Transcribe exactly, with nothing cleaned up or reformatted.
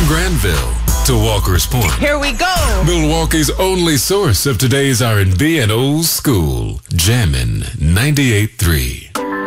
From Granville to Walker's Point. Here we go. Milwaukee's only source of today's R and B and old school. Jammin' ninety-eight point three.